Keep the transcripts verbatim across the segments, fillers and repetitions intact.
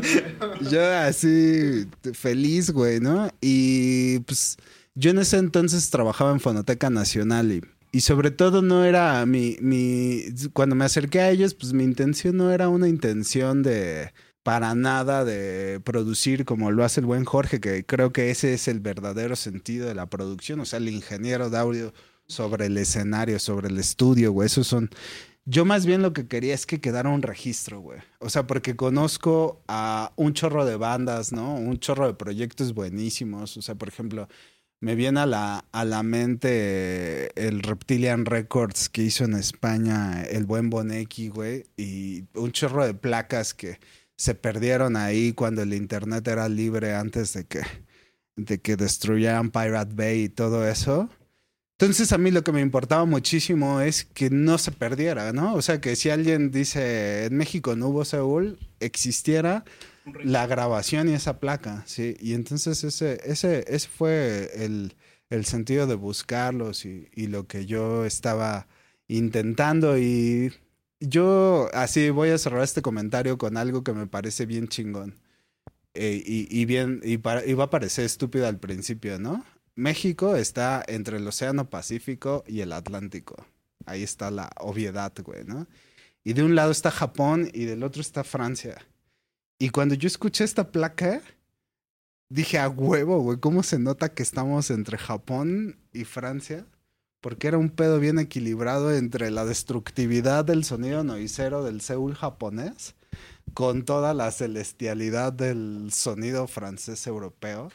Yo así feliz, güey, ¿no? Y pues yo en ese entonces trabajaba en Fonoteca Nacional y, y sobre todo no era mi, mi... Cuando me acerqué a ellos, pues mi intención no era una intención de... para nada de producir como lo hace el buen Jorge, que creo que ese es el verdadero sentido de la producción, o sea, el ingeniero de audio sobre el escenario, sobre el estudio, güey, esos son... Yo más bien lo que quería es que quedara un registro, güey. O sea, porque conozco a un chorro de bandas, ¿no? Un chorro de proyectos buenísimos. O sea, por ejemplo, me viene a la, a la mente el Reptilian Records que hizo en España el buen Bonecki, güey. Y un chorro de placas que se perdieron ahí cuando el internet era libre antes de que, de que destruyeran Pirate Bay y todo eso. Entonces a mí lo que me importaba muchísimo es que no se perdiera, ¿no? O sea, que si alguien dice en México no hubo Seúl, existiera la grabación y esa placa, ¿sí? Y entonces ese, ese, ese fue el, el sentido de buscarlos y, y lo que yo estaba intentando. Y yo así voy a cerrar este comentario con algo que me parece bien chingón. Eh, y, y bien, y, para, y va a parecer estúpido al principio, ¿no? México está entre el Océano Pacífico y el Atlántico. Ahí está la obviedad, güey, ¿no? Y de un lado está Japón y del otro está Francia. Y cuando yo escuché esta placa, dije, a huevo, güey, ¿cómo se nota que estamos entre Japón y Francia? Porque era un pedo bien equilibrado entre la destructividad del sonido noisero del Seúl japonés con toda la celestialidad del sonido francés europeo.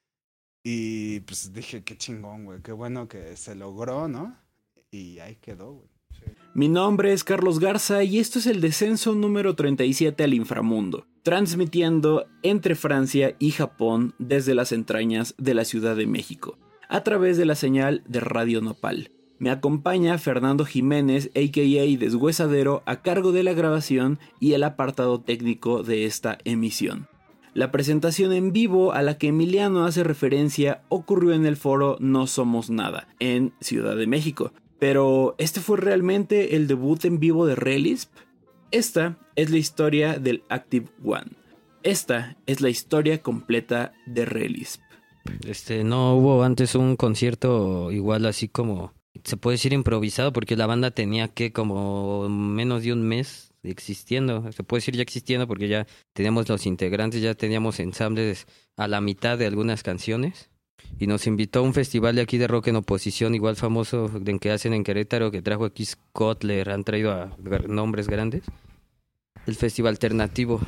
Y pues dije, qué chingón, güey, qué bueno que se logró, ¿no? Y ahí quedó, güey. Sí. Mi nombre es Carlos Garza y esto es el descenso número treinta y siete al inframundo, transmitiendo entre Francia y Japón desde las entrañas de la Ciudad de México, a través de la señal de Radio Nopal. Me acompaña Fernando Jiménez, a k a. Deshuesadero, a cargo de la grabación y el apartado técnico de esta emisión. La presentación en vivo a la que Emiliano hace referencia ocurrió en el foro No Somos Nada, en Ciudad de México. Pero, ¿este fue realmente el debut en vivo de Relisp? Esta es la historia del Active One. Esta es la historia completa de Relisp. Este, no hubo antes un concierto igual así como, se puede decir improvisado, porque la banda tenía que como menos de un mes existiendo, se puede decir ya existiendo porque ya teníamos los integrantes, ya teníamos ensambles a la mitad de algunas canciones y nos invitó a un festival de aquí de rock en oposición, igual famoso, en que hacen en Querétaro, que trajo aquí Kotler, han traído a nombres grandes, el festival alternativo.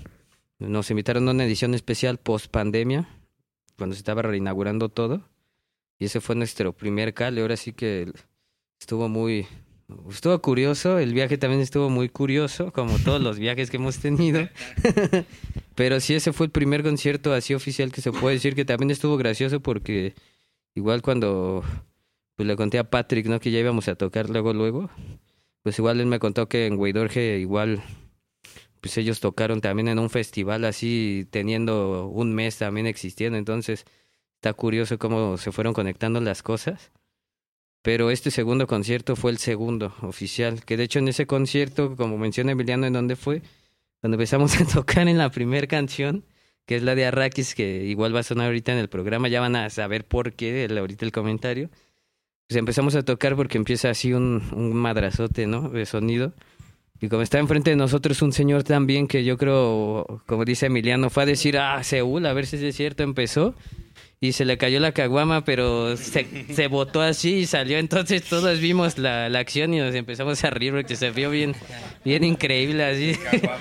Nos invitaron a una edición especial post pandemia, cuando se estaba reinaugurando todo, y ese fue nuestro primer cale. Ahora sí que estuvo muy... Estuvo curioso, el viaje también estuvo muy curioso, como todos los viajes que hemos tenido. Pero sí, ese fue el primer concierto así oficial que se puede decir, que también estuvo gracioso porque igual cuando pues le conté a Patrick, ¿no?, que ya íbamos a tocar luego, luego, pues igual él me contó que en Güeydorje igual, pues ellos tocaron también en un festival así, teniendo un mes también existiendo. Entonces está curioso cómo se fueron conectando las cosas. Pero este segundo concierto fue el segundo oficial, que de hecho en ese concierto, como menciona Emiliano, ¿en dónde fue? Cuando empezamos a tocar en la primera canción, que es la de Arrakis, que igual va a sonar ahorita en el programa, ya van a saber por qué, el, ahorita el comentario. Pues empezamos a tocar porque empieza así un, un madrazote, ¿no?, de sonido. Y como está enfrente de nosotros un señor también que yo creo, como dice Emiliano, fue a decir, ah, Seúl, a ver si es cierto, empezó. Y se le cayó la caguama, pero se, se botó así y salió. Entonces todos vimos la, la acción y nos empezamos a reír porque se vio bien, bien increíble así.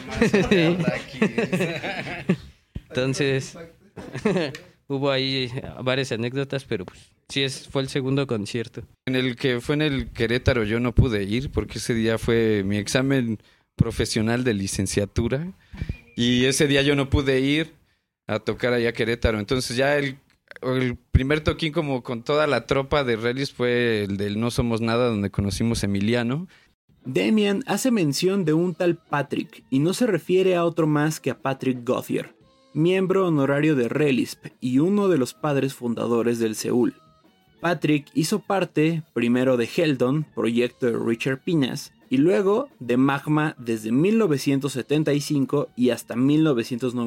Entonces hubo ahí varias anécdotas, pero pues sí, es, fue el segundo concierto. En el que fue en el Querétaro yo no pude ir porque ese día fue mi examen profesional de licenciatura y ese día yo no pude ir a tocar allá a Querétaro. Entonces ya el El primer toquín como con toda la tropa de Relis fue el del No Somos Nada, donde conocimos a Emiliano. Demian hace mención de un tal Patrick, y no se refiere a otro más que a Patrick Gauthier, miembro honorario de Relisp y uno de los padres fundadores del Seúl. Patrick hizo parte primero de Heldon, proyecto de Richard Pinas, y luego de Magma desde mil novecientos setenta y cinco y hasta mil novecientos noventa.